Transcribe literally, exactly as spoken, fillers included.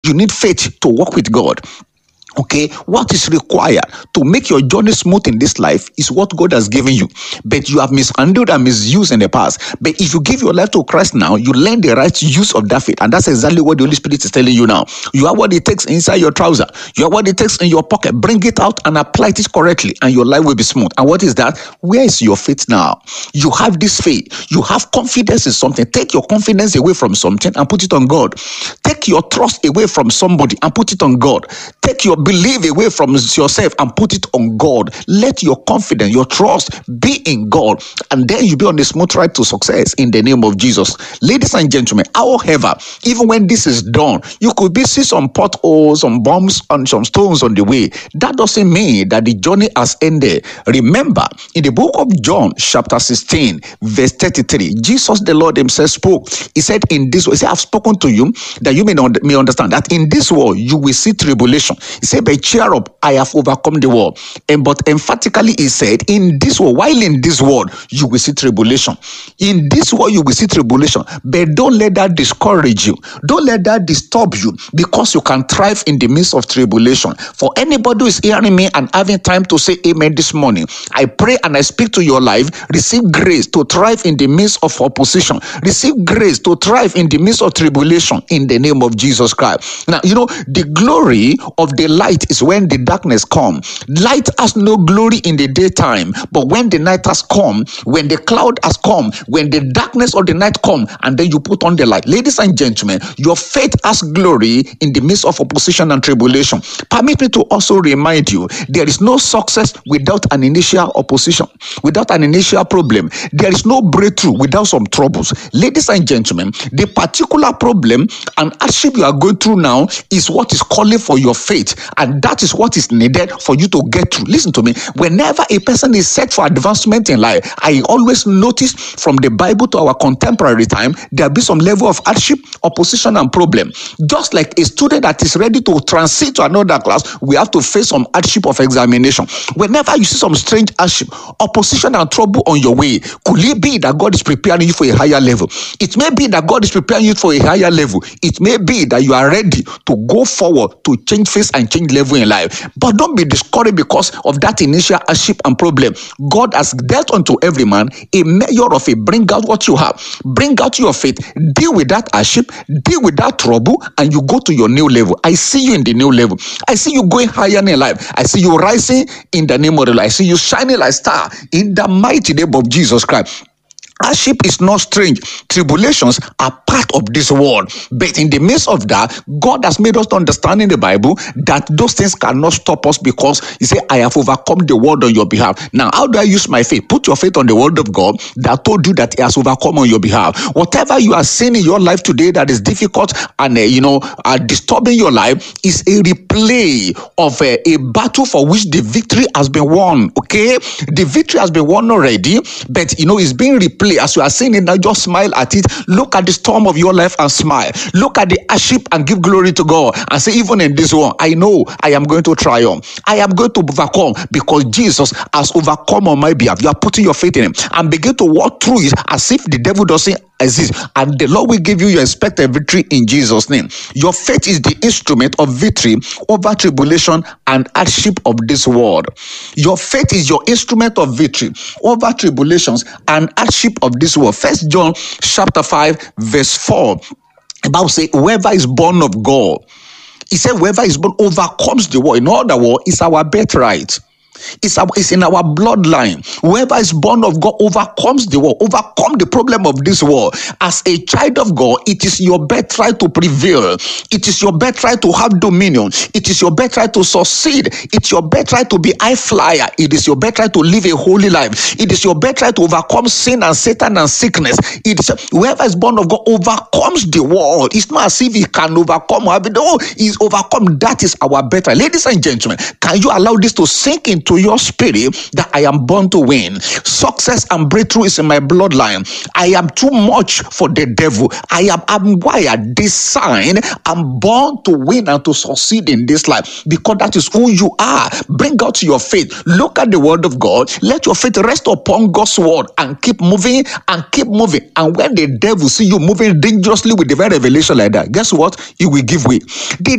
You need faith to walk with God. Okay, what is required to make your journey smooth in this life is what God has given you, but you have mishandled and misused in the past. But if you give your life to Christ now, you learn the right use of that faith, and that's exactly what the Holy Spirit is telling you now. You have what it takes inside your trouser, you have what it takes in your pocket. Bring it out and apply it correctly, and your life will be smooth. And what is that? Where is your faith now? You have this faith, you have confidence in something. Take your confidence away from something and put it on God. Take your trust away from somebody and put it on God. Take your believe away from yourself and put it on God. Let your confidence, your trust be in God, and then you'll be on the smooth ride to success in the name of Jesus. Ladies and gentlemen, however, even when this is done, you could be see some potholes, some bumps, and some stones on the way. That doesn't mean that the journey has ended. Remember, in the book of John, chapter sixteen, verse thirty-three, Jesus the Lord himself spoke. He said, in this way, he said, I've spoken to you that you may, not, may understand that in this world you will see tribulation. He said, but cheer up, I have overcome the world. And but emphatically he said, in this world, while in this world, you will see tribulation. In this world, you will see tribulation. But don't let that discourage you. Don't let that disturb you, because you can thrive in the midst of tribulation. For anybody who is hearing me and having time to say amen this morning, I pray and I speak to your life. Receive grace to thrive in the midst of opposition. Receive grace to thrive in the midst of tribulation in the name of Jesus Christ. Now, you know, the glory of the light is when the darkness comes. Light has no glory in the daytime, but when the night has come, when the cloud has come, when the darkness of the night come, and then you put on the light. Ladies and gentlemen, your faith has glory in the midst of opposition and tribulation. Permit me to also remind you, there is no success without an initial opposition, without an initial problem. There is no breakthrough without some troubles. Ladies and gentlemen, the particular problem and hardship you are going through now is what is calling for your faith, and that is what is needed for you to get through. Listen to me. Whenever a person is set for advancement in life, I always notice from the Bible to our contemporary time, there'll be some level of hardship, opposition, and problem. Just like a student that is ready to transit to another class, we have to face some hardship of examination. Whenever you see some strange hardship, opposition, and trouble on your way, could it be that God is preparing you for a higher level? It may be that God is preparing you for a higher level. It may be that you are ready to go forward to change face and change level in life. But don't be discouraged because of that initial hardship and problem. God has dealt unto every man a measure of it. Bring out what you have. Bring out your faith. Deal with that hardship. Deal with that trouble, and you go to your new level. I see you in the new level. I see you going higher in life. I see you rising in the name of the Lord. I see you shining like a star in the mighty name of Jesus Christ. Hardship is not strange. Tribulations are part of this world. But in the midst of that, God has made us to understand in the Bible that those things cannot stop us, because he said, I have overcome the world on your behalf. Now, how do I use my faith? Put your faith on the word of God that told you that he has overcome on your behalf. Whatever you are seeing in your life today that is difficult and, uh, you know, uh, disturbing your life is a replay of uh, a battle for which the victory has been won. Okay? The victory has been won already, but, you know, it's being replayed. As you are seeing it now, just smile at it. Look at the storm of your life and smile. Look at the hardship and give glory to God and say, even in this one, I know I am going to triumph. I am going to overcome because Jesus has overcome on my behalf. You are putting your faith in him and begin to walk through it as if the devil doesn't exist, and the Lord will give you your expected victory in Jesus' name. Your faith is the instrument of victory over tribulation and hardship of this world. Your faith is your instrument of victory over tribulations and hardship of this world. First John chapter five verse four. The Bible says, whoever is born of God, he said, whoever is born overcomes the world. In other words, it's our birthright. It's, our, it's in our bloodline. Whoever is born of God overcomes the world, overcome the problem of this world. As a child of God, it is your birthright to prevail. It is your birthright to have dominion. It is your birthright to succeed. It's your birthright to be high flyer. It is your birthright to live a holy life. It is your birthright to overcome sin and Satan and sickness. It is whoever is born of God overcomes the world. It's not as if he can overcome. No, he's overcome. That is our birthright. Ladies and gentlemen, can you allow this to sink into to your spirit that I am born to win? Success and breakthrough is in my bloodline. I am too much for the devil. I am I'm wired, designed, I'm born to win and to succeed in this life, because that is who you are. Bring out your faith. Look at the word of God. Let your faith rest upon God's word and keep moving and keep moving. And when the devil see you moving dangerously with divine revelation like that, guess what? He will give way. The